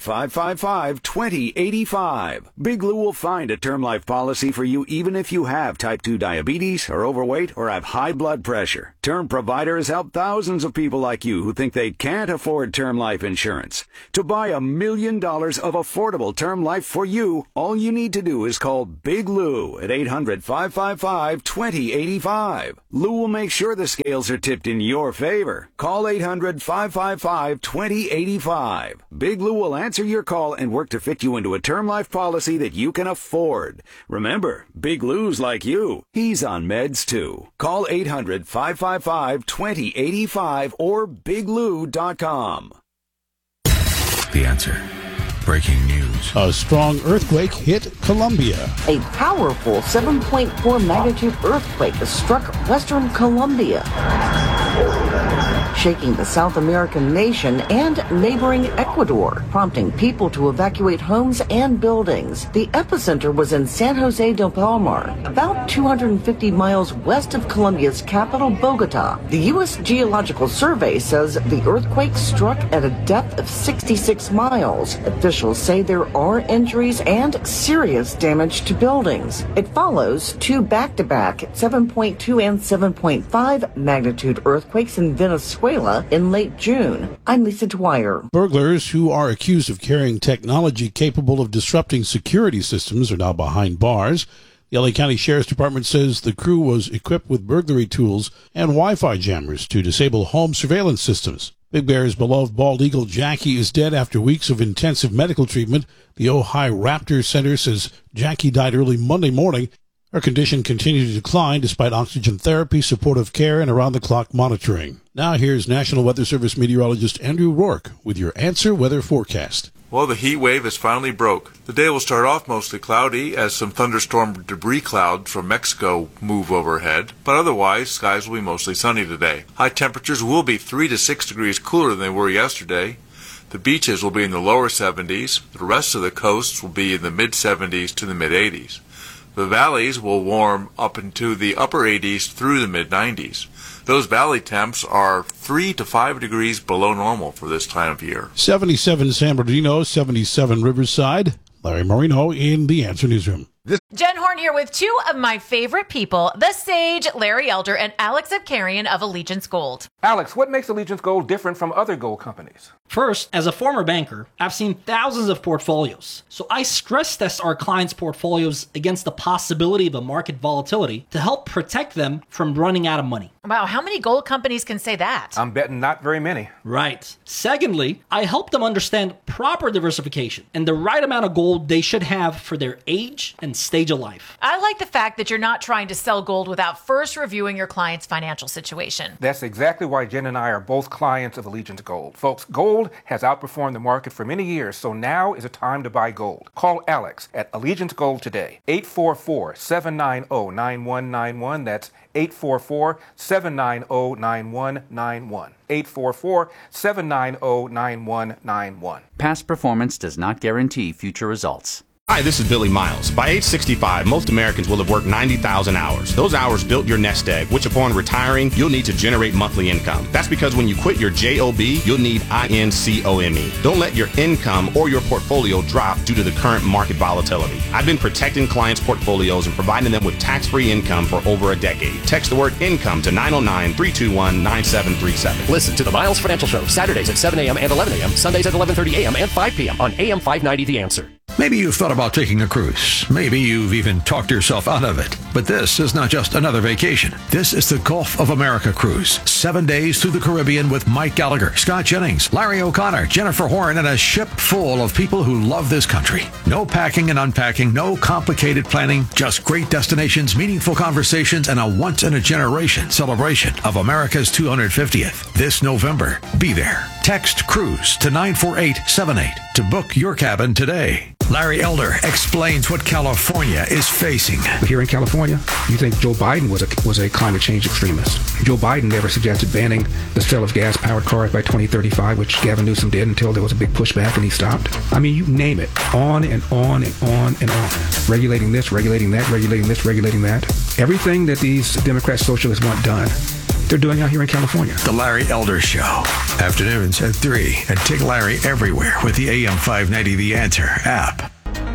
Speaker 19: 800-555-2085. Big Lou will find a term life policy for you even if you have type 2 diabetes, are overweight, or have high blood pressure. Term Provider has helped thousands of people like you who think they can't afford term life insurance. To buy $1 million of affordable term life for you, all you need to do is call Big Lou at 800-555-2085. Lou will make sure the scales are tipped in your favor. Call 800-555-2085. Big Lou will answer your call and work to fit you into a term life policy that you can afford. Remember, Big Lou's like you. He's on meds too. Call 800-555-2085 or biglou.com.
Speaker 5: The Answer. Breaking news.
Speaker 3: A strong earthquake hit Colombia.
Speaker 8: A powerful 7.4 magnitude earthquake has struck western Colombia, shaking the South American nation and neighboring Ecuador, prompting people to evacuate homes and buildings. The epicenter was in San Jose del Palmar, about 250 miles west of Colombia's capital, Bogota. The U.S. Geological Survey says the earthquake struck at a depth of 66 miles. Officials say there are injuries and serious damage to buildings. It follows two back-to-back 7.2 and 7.5 magnitude earthquakes in Venezuela in late June. I'm Lisa Dwyer.
Speaker 3: Burglars who are accused of carrying technology capable of disrupting security systems are now behind bars. The LA County Sheriff's Department says the crew was equipped with burglary tools and Wi-Fi jammers to disable home surveillance systems. Big Bear's beloved bald eagle Jackie is dead after weeks of intensive medical treatment. The Ojai Raptor Center says Jackie died early Monday morning. Her condition continued to decline despite oxygen therapy, supportive care, and around-the-clock monitoring. Now here's National Weather Service meteorologist Andrew Rourke with your Answer Weather forecast.
Speaker 23: Well, the heat wave has finally broke. The day will start off mostly cloudy as some thunderstorm debris clouds from Mexico move overhead, but otherwise skies will be mostly sunny today. High temperatures will be 3 to 6 degrees cooler than they were yesterday. The beaches will be in the lower 70s. The rest of the coasts will be in the mid-70s to the mid-80s. The valleys will warm up into the upper 80s through the mid-90s. Those valley temps are 3 to 5 degrees below normal for this time of year.
Speaker 3: 77 San Bernardino, 77 Riverside. Larry Marino in the Answer Newsroom.
Speaker 4: Jen Horn here with two of my favorite people, the Sage, Larry Elder, and Alex Abkarian of Allegiance Gold.
Speaker 9: Alex, what makes Allegiance Gold different from other gold companies?
Speaker 10: First, as a former banker, I've seen thousands of portfolios. So I stress test our clients' portfolios against the possibility of a market volatility to help protect them from running out of money.
Speaker 4: Wow, how many gold companies can say that?
Speaker 9: I'm betting not very many.
Speaker 10: Right. Secondly, I help them understand proper diversification and the right amount of gold they should have for their age and stage of life.
Speaker 4: I like the fact that you're not trying to sell gold without first reviewing your client's financial situation.
Speaker 9: That's exactly why Jen and I are both clients of Allegiance Gold. Folks, gold has outperformed the market for many years, so now is a time to buy gold. Call Alex at Allegiance Gold today. 844-790-9191. That's 844-790-9191. 844-790-9191.
Speaker 11: Past performance does not guarantee future results.
Speaker 13: Hi, this is Billy Miles. By age 65, most Americans will have worked 90,000 hours. Those hours built your nest egg, which upon retiring, you'll need to generate monthly income. That's because when you quit your JOB, you'll need INCOME. Don't let your income or your portfolio drop due to the current market volatility. I've been protecting clients' portfolios and providing them with tax-free income for over a decade. Text the word income to 909-321-9737.
Speaker 14: Listen to the Miles Financial Show, Saturdays at 7 a.m. and 11 a.m., Sundays at 11:30 a.m. and 5 p.m. on AM 590 The Answer.
Speaker 5: Maybe you've thought about taking a cruise. Maybe you've even talked yourself out of it. But this is not just another vacation. This is the Gulf of America cruise. 7 days through the Caribbean with Mike Gallagher, Scott Jennings, Larry O'Connor, Jennifer Horn, and a ship full of people who love this country. No packing and unpacking, no complicated planning, just great destinations, meaningful conversations, and a once-in-a-generation celebration of America's 250th. This November, be there. Text CRUISE to 94878 to book your cabin today. Larry Elder explains what California is facing.
Speaker 24: Here in California,
Speaker 6: California? You think Joe Biden was a climate change extremist? Joe Biden never suggested banning the sale of gas-powered cars by 2035, which Gavin Newsom did until there was a big pushback and he stopped. I mean, you name it. On and on and on and on. Regulating this, regulating that, regulating this, regulating that. Everything that these Democrat socialists want done, they're doing out here in California.
Speaker 5: The Larry Elder Show. Afternoons at 3. And take Larry everywhere with the AM 590 The Answer app.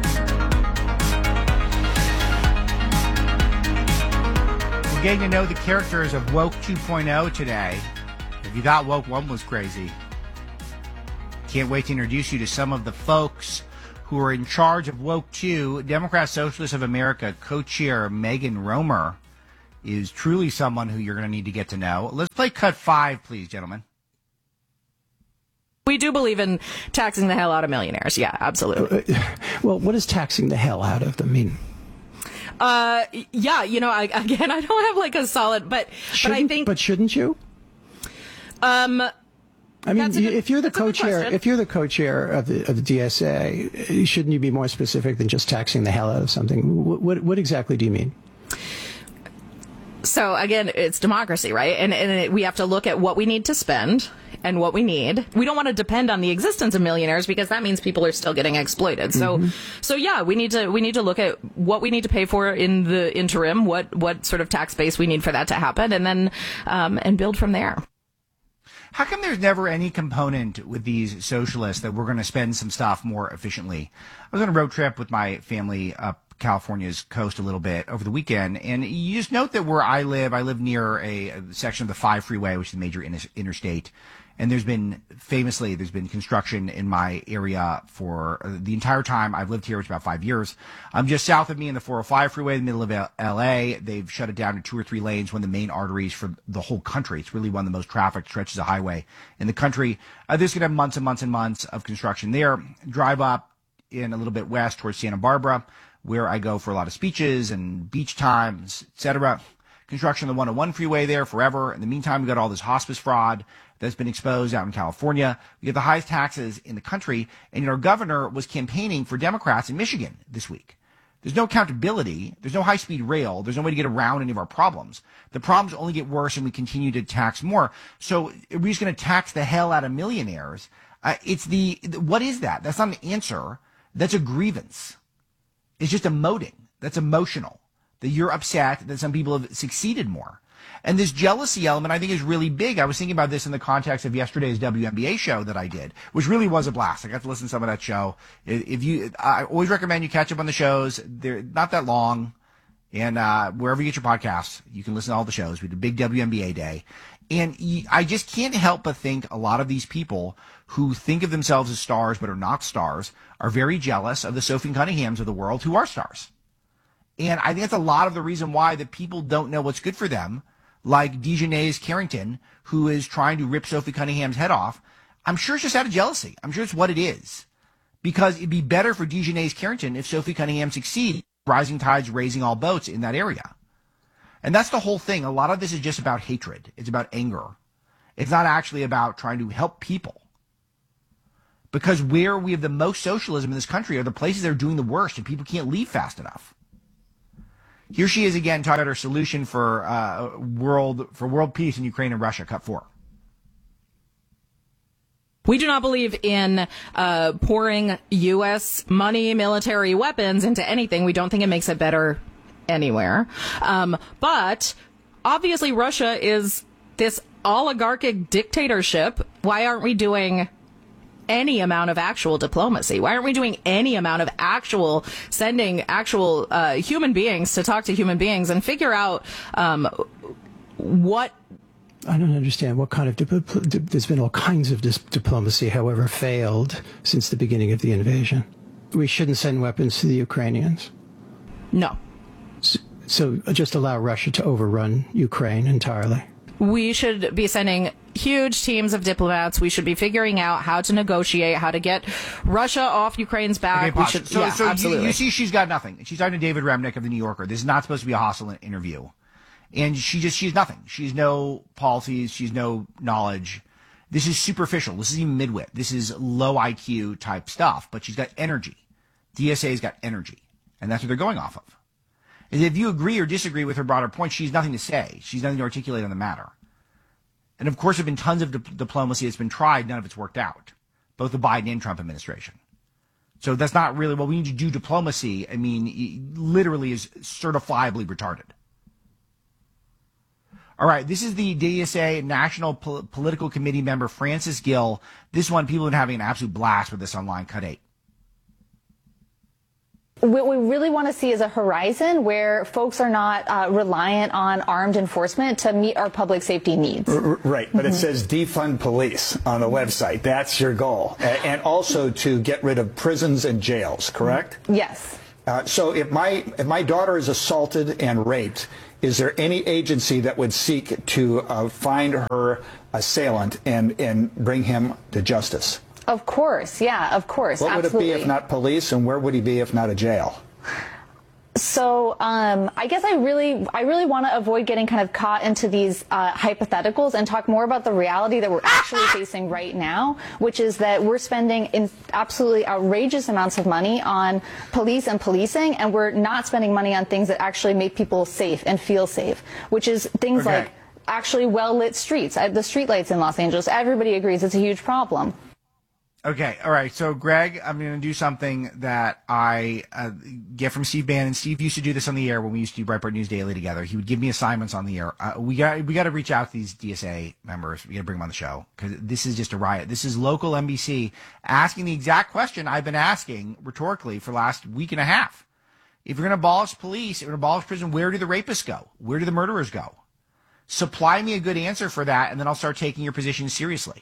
Speaker 16: We're getting to know the characters of Woke 2.0 today. If you thought Woke 1 was crazy, can't wait to introduce you to some of the folks who are in charge of Woke 2. Democrat Socialists of America co-chair Megan Romer is truly someone who you're going to need to get to know. Let's play cut 5, please, gentlemen.
Speaker 12: We do believe in taxing the hell out of millionaires. Yeah, absolutely.
Speaker 15: Well, what does taxing the hell out of them mean?
Speaker 12: Yeah, you know, I don't have like a solid, but I think.
Speaker 15: But shouldn't you? I mean, if you're the co-chair, of the DSA, shouldn't you be more specific than just taxing the hell out of something? What exactly do you mean?
Speaker 12: So again, it's democracy, right? And we have to look at what we need to spend and what we need. We don't want to depend on the existence of millionaires because that means people are still getting exploited. So yeah, we need to look at what we need to pay for in the interim, what sort of tax base we need for that to happen, and then and build from there.
Speaker 16: How come there's never any component with these socialists that we're going to spend some stuff more efficiently? I was on a road trip with my family up California's coast a little bit over the weekend, and you just note that where I live near a section of the 5 freeway, which is a major interstate, and there's been construction in my area for the entire time I've lived here, which is about 5 years. Just south of me in the 405 freeway, in the middle of LA, they've shut it down to 2 or 3 lanes, one of the main arteries for the whole country. It's really one of the most trafficked stretches of highway in the country. There's going to have months and months and months of construction there. Drive up in a little bit west towards Santa Barbara, where I go for a lot of speeches and beach times, etc. Construction on the 101 freeway there forever. In the meantime, we got all this hospice fraud that's been exposed out in California. We have the highest taxes in the country, and our governor was campaigning for Democrats in Michigan this week. There's no accountability. There's no high-speed rail. There's no way to get around any of our problems. The problems only get worse, and we continue to tax more. So we're just going to tax the hell out of millionaires. What is that? That's not an answer. That's a grievance. It's just emoting. That's emotional. That you're upset that some people have succeeded more. And this jealousy element, I think, is really big. I was thinking about this in the context of yesterday's WNBA show that I did, which really was a blast. I got to listen to some of that show. I always recommend you catch up on the shows. They're not that long. And wherever you get your podcasts, you can listen to all the shows. We did a big WNBA day. And I just can't help but think a lot of these people who think of themselves as stars but are not stars are very jealous of the Sophie Cunninghams of the world who are stars. And I think that's a lot of the reason why that people don't know what's good for them, like Dejanay's Carrington, who is trying to rip Sophie Cunningham's head off. I'm sure it's just out of jealousy. I'm sure it's what it is. Because it'd be better for Dejanay's Carrington if Sophie Cunningham succeeds, rising tides raising all boats in that area. And that's the whole thing. A lot of this is just about hatred. It's about anger. It's not actually about trying to help people. Because where we have the most socialism in this country are the places that are doing the worst, and people can't leave fast enough. Here she is again talking about her solution for world peace in Ukraine and Russia. Cut 4.
Speaker 12: We do not believe in pouring U.S. money, military weapons into anything. We don't think it makes it better anywhere. But obviously Russia is this oligarchic dictatorship. Why aren't we doing any amount of actual diplomacy? Why aren't we doing any amount of sending actual human beings to talk to human beings and figure out what...
Speaker 15: I don't understand what kind of there's been all kinds of diplomacy, however failed, since the beginning of the invasion. We shouldn't send weapons to the Ukrainians.
Speaker 12: No.
Speaker 15: So just allow Russia to overrun Ukraine entirely.
Speaker 12: We should be sending huge teams of diplomats. We should be figuring out how to negotiate, how to get Russia off Ukraine's back.
Speaker 16: Okay, so absolutely. You see she's got nothing. She's talking to David Remnick of The New Yorker. This is not supposed to be a hostile interview. And she's nothing. She's no policies. She's no knowledge. This is superficial. This is even midwit. This is low IQ type stuff. But she's got energy. DSA's got energy. And that's what they're going off of. If you agree or disagree with her broader point, she has nothing to say. She's nothing to articulate on the matter. And of course, there have been tons of diplomacy that's been tried. None of it's worked out. Both the Biden and Trump administration. So that's not really, well, we need to do diplomacy. I mean, it literally is certifiably retarded. All right, this is the DSA National Political Committee member, Francis Gill. This one, people have been having an absolute blast with this online. Cut 8.
Speaker 7: What we really want to see is a horizon where folks are not reliant on armed enforcement to meet our public safety needs.
Speaker 17: Right, but it says defund police on the website. That's your goal. And also to get rid of prisons and jails, correct?
Speaker 7: Yes.
Speaker 17: So if my daughter is assaulted and raped, is there any agency that would seek to find her assailant and bring him to justice?
Speaker 7: Of course, yeah, of course.
Speaker 17: What
Speaker 7: absolutely.
Speaker 17: would it be if not police, and where would he be if not a jail?
Speaker 7: So I guess I really want to avoid getting kind of caught into these hypotheticals and talk more about the reality that we're actually facing right now, which is that we're spending absolutely outrageous amounts of money on police and policing, and we're not spending money on things that actually make people safe and feel safe, which is things like actually well-lit streets. The streetlights in Los Angeles, everybody agrees it's a huge problem.
Speaker 16: Okay, all right. So, Greg, I'm going to do something that I get from Steve Bannon. Steve used to do this on the air when we used to do Breitbart News Daily together. He would give me assignments on the air. We got to reach out to these DSA members. We got to bring them on the show because this is just a riot. This is local NBC asking the exact question I've been asking rhetorically for the last week and a half. If you're going to abolish police, if you're going to abolish prison, where do the rapists go? Where do the murderers go? Supply me a good answer for that, and then I'll start taking your position seriously.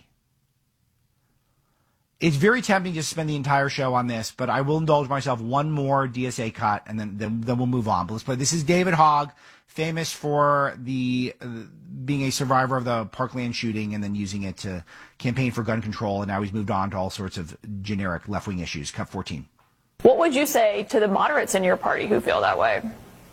Speaker 16: It's very tempting to spend the entire show on this, but I will indulge myself one more DSA cut, and then we'll move on. But let's play. This is David Hogg, famous for being a survivor of the Parkland shooting and then using it to campaign for gun control, and now he's moved on to all sorts of generic left-wing issues. Cut 14.
Speaker 18: What would you say to the moderates in your party who feel that way?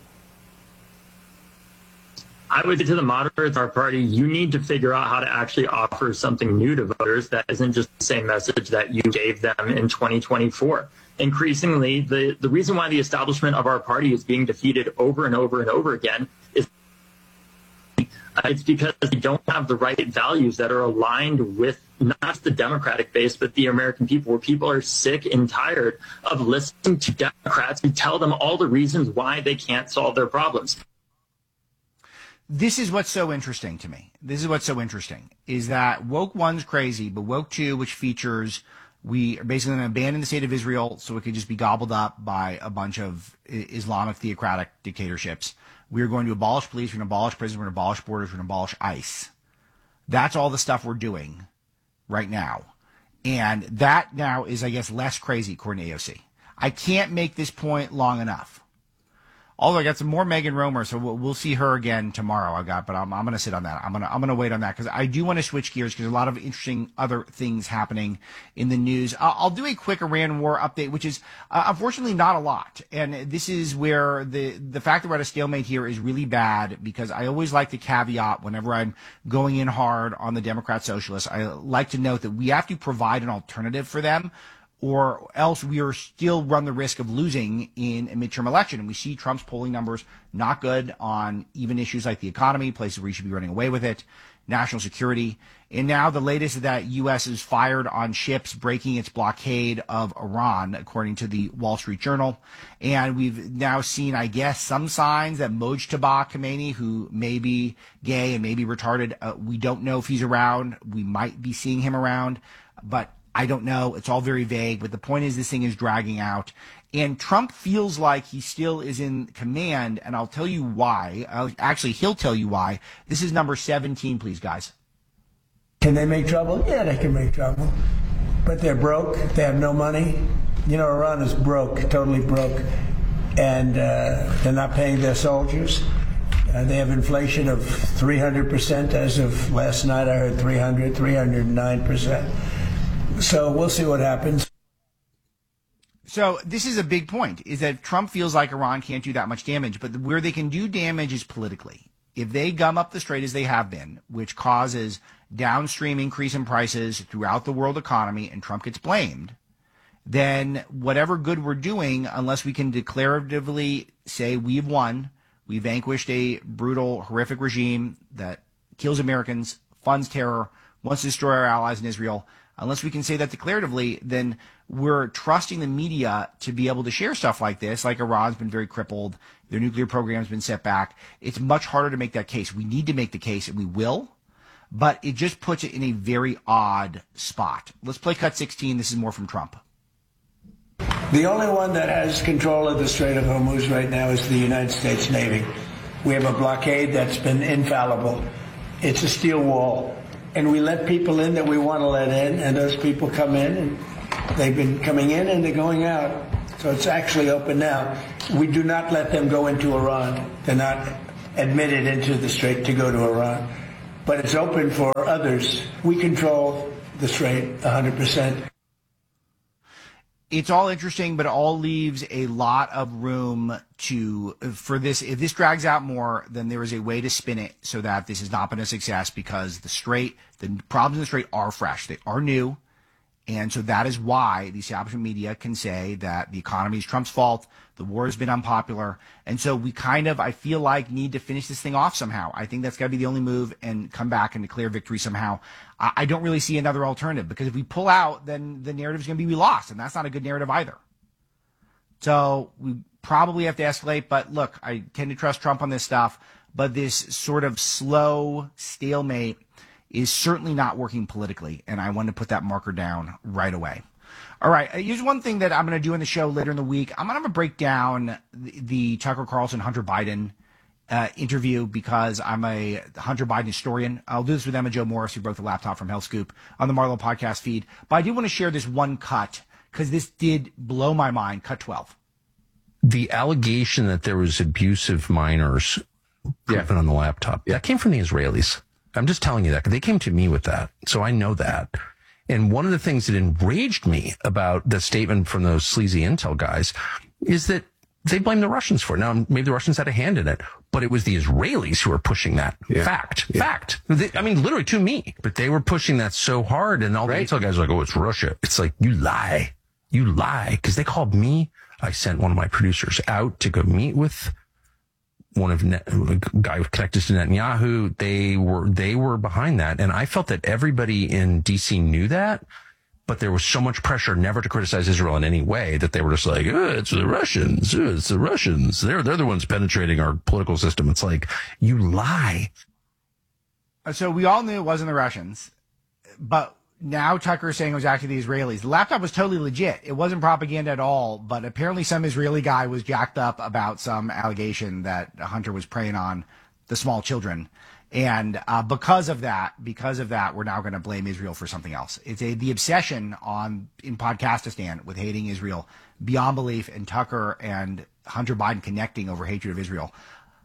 Speaker 24: I would say to the moderates, our party, you need to figure out how to actually offer something new to voters that isn't just the same message that you gave them in 2024. Increasingly, the reason why the establishment of our party is being defeated over and over and over again is it's because they don't have the right values that are aligned with not just the Democratic base, but the American people, where people are sick and tired of listening to Democrats who tell them all the reasons why they can't solve their problems.
Speaker 16: This is what's so interesting to me. This is what's so interesting is that woke one's crazy, but woke two, which features we are basically going to abandon the state of Israel so it could just be gobbled up by a bunch of Islamic theocratic dictatorships. We are going to abolish police. We're going to abolish prisons. We're going to abolish borders. We're going to abolish ICE. That's all the stuff we're doing right now. And that now is, I guess, less crazy, according to AOC. I can't make this point long enough. Although I got some more Megan Romer, so we'll see her again tomorrow. But I'm going to sit on that. I'm going to wait on that because I do want to switch gears because there's a lot of interesting other things happening in the news. I'll do a quick Iran war update, which is unfortunately not a lot. And this is where the fact that we're at a stalemate here is really bad because I always like to caveat whenever I'm going in hard on the Democrat socialists. I like to note that we have to provide an alternative for them, or else we are still run the risk of losing in a midterm election. And we see Trump's polling numbers not good on even issues like the economy, places where he should be running away with it, national security. And now the latest is that U.S. is fired on ships breaking its blockade of Iran, according to the Wall Street Journal. And we've now seen, I guess, some signs that Mojtaba Khomeini, who may be gay and may be retarded, we don't know if he's around. We might be seeing him around, but I don't know. It's all very vague, but the point is this thing is dragging out. And Trump feels like he still is in command, and I'll tell you why. Actually, he'll tell you why. This is number 17, please, guys.
Speaker 25: Can they make trouble? Yeah, they can make trouble. But they're broke. They have no money. You know, Iran is broke, totally broke. And they're not paying their soldiers. They have inflation of 300% as of last night. I heard 309%. So we'll see what happens.
Speaker 16: So this is a big point, is that Trump feels like Iran can't do that much damage, but where they can do damage is politically. If they gum up the strait as they have been, which causes downstream increase in prices throughout the world economy, and Trump gets blamed, then whatever good we're doing, unless we can declaratively say we've won, we vanquished a brutal, horrific regime that kills Americans, funds terror, wants to destroy our allies in Israel, unless we can say that declaratively, then we're trusting the media to be able to share stuff like this, like Iran's been very crippled, their nuclear program's been set back. It's much harder to make that case. We need to make the case, and we will, but it just puts it in a very odd spot. Let's play cut 16. This is more from Trump.
Speaker 25: The only one that has control of the Strait of Hormuz right now is the United States Navy. We have a blockade that's been infallible. It's a steel wall. And we let people in that we want to let in, and those people come in, and they've been coming in and they're going out. So it's actually open now. We do not let them go into Iran. They're not admitted into the Strait to go to Iran. But it's open for others. We control the Strait 100%.
Speaker 16: It's all interesting, but it all leaves a lot of room for this. If this drags out more, then there is a way to spin it so that this has not been a success, because the problems in the Strait are fresh. They are new. And so that is why the establishment media can say that the economy is Trump's fault. The war has been unpopular. And so we I feel like, need to finish this thing off somehow. I think that's got to be the only move, and come back and declare victory somehow. I don't really see another alternative, because if we pull out, then the narrative is going to be we lost, and that's not a good narrative either. So we probably have to escalate. But look, I tend to trust Trump on this stuff, but this sort of slow stalemate is certainly not working politically, and I want to put that marker down right away. All right, here's one thing that I'm going to do in the show later in the week. I'm going to break down the Tucker Carlson, Hunter Biden interview, because I'm a Hunter Biden historian. I'll do this with Emma Jo Morris, who broke the laptop from Hell Scoop, on the Marlowe podcast feed. But I do want to share this one cut, because this did blow my mind. Cut 12.
Speaker 1: The allegation that there was abusive minors proven on the laptop, that came from the Israelis. I'm just telling you that, because they came to me with that. So I know that. And one of the things that enraged me about the statement from those sleazy intel guys is that they blame the Russians for it. Now, maybe the Russians had a hand in it, but it was the Israelis who were pushing that. Fact. Literally to me. But they were pushing that so hard, and all the intel guys were like, oh, it's Russia. It's like, you lie. You lie. Because they called me. I sent one of my producers out to go meet with a guy connected to Netanyahu. They were behind that. And I felt that everybody in DC knew that, but there was so much pressure never to criticize Israel in any way that they were just like, it's the Russians. It's the Russians. They're the ones penetrating our political system. It's like, you lie.
Speaker 16: So we all knew it wasn't the Russians, but now Tucker is saying it was actually the Israelis. The laptop was totally legit. It wasn't propaganda at all, but apparently some Israeli guy was jacked up about some allegation that Hunter was preying on the small children. And because of that, we're now going to blame Israel for something else. It's the obsession in Podcastistan with hating Israel beyond belief, and Tucker and Hunter Biden connecting over hatred of Israel.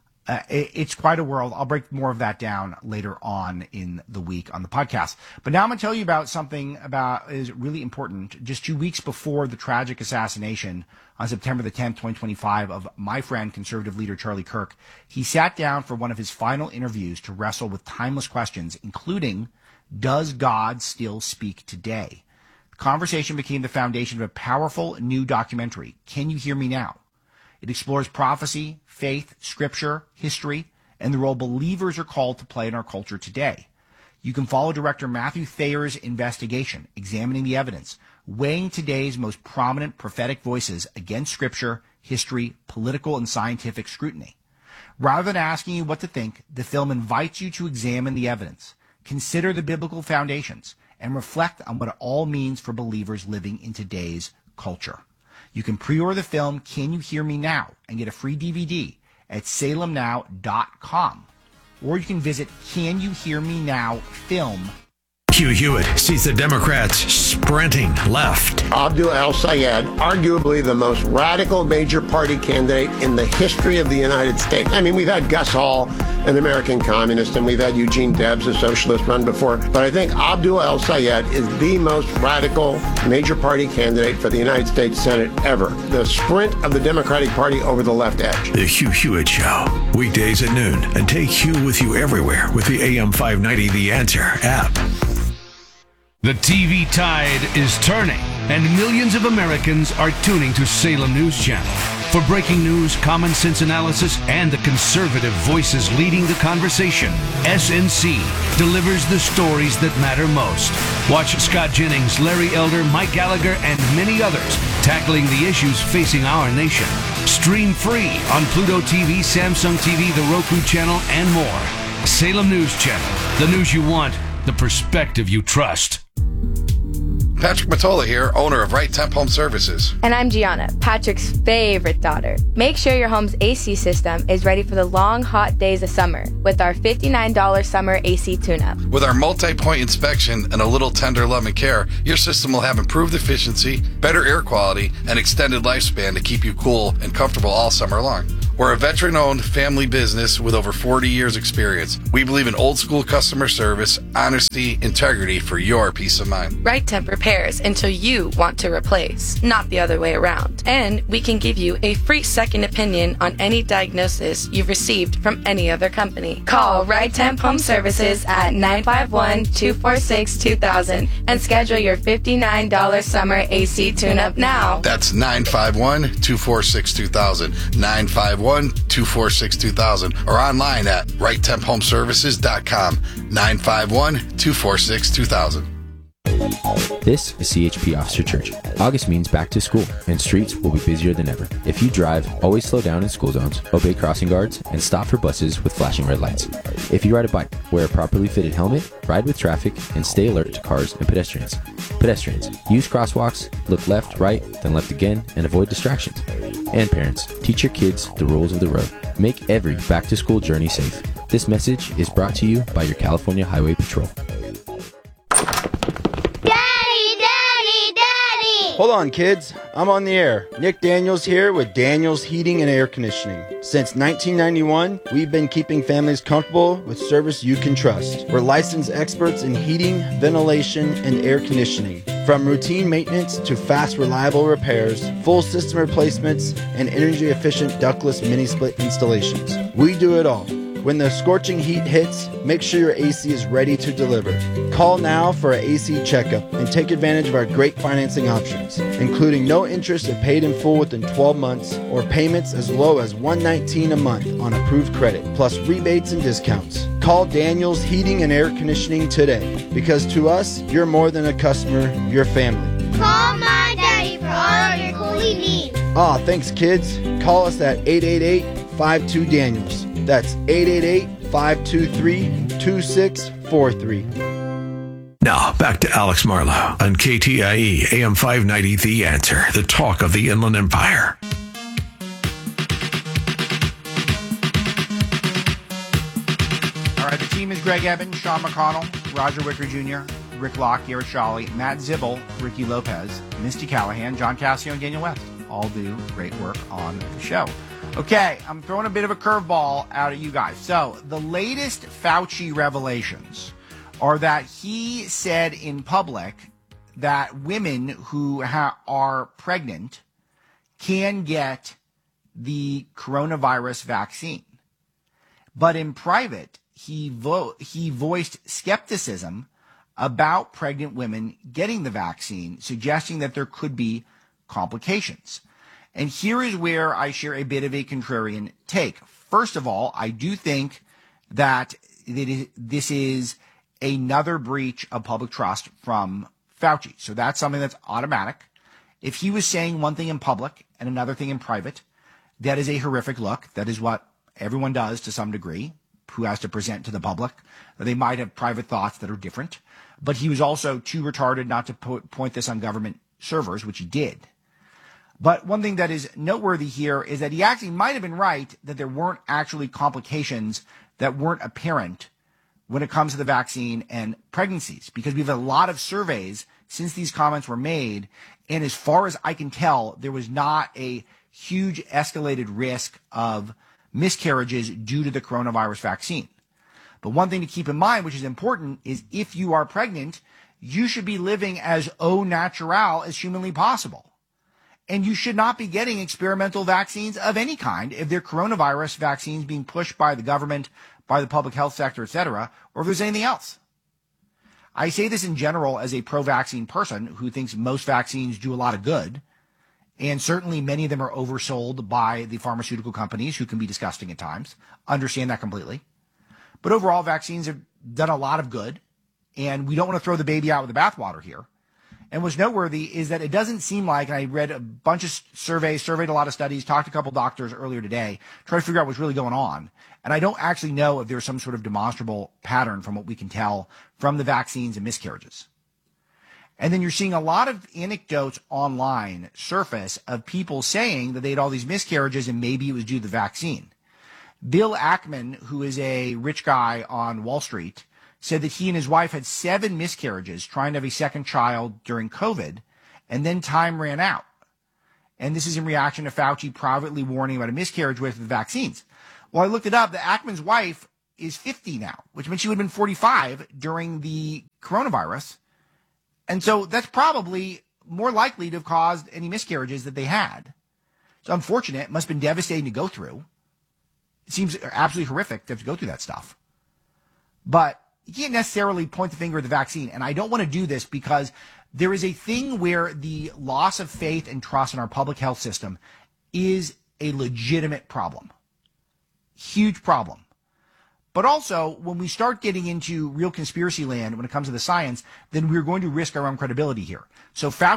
Speaker 16: It's quite a world. I'll break more of that down later on in the week on the podcast. But now I'm going to tell you about something is really important. Just 2 weeks before the tragic assassination on September the 10th, 2025, of my friend, conservative leader Charlie Kirk, he sat down for one of his final interviews to wrestle with timeless questions, including, does God still speak today? The conversation became the foundation of a powerful new documentary, Can You Hear Me Now? It explores prophecy, faith, scripture, history, and the role believers are called to play in our culture today. You can follow director Matthew Thayer's investigation, examining the evidence, weighing today's most prominent prophetic voices against scripture, history, political, and scientific scrutiny. Rather than asking you what to think, the film invites you to examine the evidence, consider the biblical foundations, and reflect on what it all means for believers living in today's culture. You can pre-order the film Can You Hear Me Now and get a free DVD at salemnow.com. Or you can visit Can You Hear Me Now Film.
Speaker 5: Hugh Hewitt sees the Democrats sprinting left.
Speaker 2: Abdul El-Sayed, arguably the most radical major party candidate in the history of the United States. I mean, we've had Gus Hall, an American communist, and we've had Eugene Debs, a socialist, run before. But I think Abdul El-Sayed is the most radical major party candidate for the United States Senate ever. The sprint of the Democratic Party over the left edge.
Speaker 5: The Hugh Hewitt Show, weekdays at noon. And take Hugh with you everywhere with the AM 590 The Answer app.
Speaker 20: The TV tide is turning.
Speaker 8: and millions of Americans are tuning to Salem News Channel. For breaking news, common sense analysis, and the conservative voices leading the conversation, SNC delivers the stories that matter most. Watch Scott Jennings, Larry Elder, Mike Gallagher, and many others tackling the issues facing our nation. Stream free on Pluto TV, Samsung TV, the Roku channel, and more. Salem News Channel. The news you want, the perspective you trust.
Speaker 19: Patrick Matola here, owner of Right Temp Home Services.
Speaker 20: And I'm Gianna, Patrick's favorite daughter. Make sure your home's AC system is ready for the long, hot days of summer with our $59 summer AC tune-up.
Speaker 19: With our multi-point inspection and a little tender love and care, your system will have improved efficiency, better air quality, and extended lifespan to keep you cool and comfortable all summer long. We're a veteran-owned family business with over 40 years experience. We believe in old-school customer service, honesty, integrity for your peace of mind.
Speaker 20: Right Temp repairs until you want to replace, not the other way around. And we can give you a free second opinion on any diagnosis you've received from any other company. Call Right Temp Home Services at 951-246-2000 and schedule your $59 summer AC tune-up now.
Speaker 19: That's 951-246-2000. 951-246-2000 or online at righttemphomeservices.com. 951-246-2000.
Speaker 21: This is CHP Officer Church. August means back to school, and streets will be busier than ever. If you drive, always slow down in school zones, obey crossing guards, and stop for buses with flashing red lights. If you ride a bike, wear a properly fitted helmet, ride with traffic, and stay alert to cars and pedestrians. Pedestrians, use crosswalks, look left, right, then left again, and avoid distractions. And parents, teach your kids the rules of the road. Make every back-to-school journey safe. This message is brought to you by your California Highway Patrol.
Speaker 22: Hold on, kids. I'm on the air. Nick Daniels here with Daniels Heating and Air Conditioning. Since 1991, we've been keeping families comfortable with service you can trust. We're licensed experts in heating, ventilation, and air conditioning. From routine maintenance to fast, reliable repairs, full system replacements, and energy-efficient ductless mini-split installations. We do it all. When the scorching heat hits, make sure your AC is ready to deliver. Call now for an AC checkup and take advantage of our great financing options, including no interest if paid in full within 12 months or payments as low as $119 a month on approved credit, plus rebates and discounts. Call Daniels Heating and Air Conditioning today, because to us, you're more than a customer, you're family.
Speaker 26: Call my daddy for all of your cooling needs.
Speaker 22: Aw, thanks, kids. Call us at 888-52-DANIELS. That's 888-523-2643.
Speaker 5: Now, back to Alex Marlowe on KTIE AM 590, The Answer, the talk of the Inland Empire.
Speaker 16: All right, the team is Greg Evans, Sean McConnell, Roger Wicker Jr., Rick Locke, Garrett Shawley, Matt Zibel, Ricky Lopez, Misty Callahan, John Cassio, and Daniel West. All do great work on the show. Okay, I'm throwing a bit of a curveball out at you guys. So, the latest Fauci revelations are that he said in public that women who are pregnant can get the coronavirus vaccine. But in private, he voiced skepticism about pregnant women getting the vaccine, suggesting that there could be complications. And here is where I share a bit of a contrarian take. First of all, I do think that this is another breach of public trust from Fauci. So that's something that's automatic. If he was saying one thing in public and another thing in private, that is a horrific look. That is what everyone does to some degree, who has to present to the public. They might have private thoughts that are different. But he was also too retarded not to point this on government servers, which he did. But one thing that is noteworthy here is that he actually might have been right that there weren't actually complications that weren't apparent when it comes to the vaccine and pregnancies, because we've had a lot of surveys since these comments were made. And as far as I can tell, there was not a huge escalated risk of miscarriages due to the coronavirus vaccine. But one thing to keep in mind, which is important, is if you are pregnant, you should be living as au naturel as humanly possible. And you should not be getting experimental vaccines of any kind if they're coronavirus vaccines being pushed by the government, by the public health sector, etc., or if there's anything else. I say this in general as a pro-vaccine person who thinks most vaccines do a lot of good. And certainly many of them are oversold by the pharmaceutical companies who can be disgusting at times. Understand that completely. But overall, vaccines have done a lot of good. And we don't want to throw the baby out with the bathwater here. And what's noteworthy is that it doesn't seem like, and I read a bunch of surveys, surveyed a lot of studies, talked to a couple doctors earlier today, trying to figure out what's really going on. And I don't actually know if there's some sort of demonstrable pattern from what we can tell from the vaccines and miscarriages. And then you're seeing a lot of anecdotes online surface of people saying that they had all these miscarriages and maybe it was due to the vaccine. Bill Ackman, who is a rich guy on Wall Street, said that he and his wife had 7 miscarriages trying to have a second child during COVID, and then time ran out. And this is in reaction to Fauci privately warning about a miscarriage with the vaccines. Well, I looked it up. The Ackman's wife is 50 now, which means she would have been 45 during the coronavirus. And so that's probably more likely to have caused any miscarriages that they had. So unfortunate. It must have been devastating to go through. It seems absolutely horrific to have to go through that stuff. But you can't necessarily point the finger at the vaccine. And I don't want to do this because there is a thing where the loss of faith and trust in our public health system is a legitimate problem. Huge problem. But also, when we start getting into real conspiracy land when it comes to the science, then we're going to risk our own credibility here. So Fauci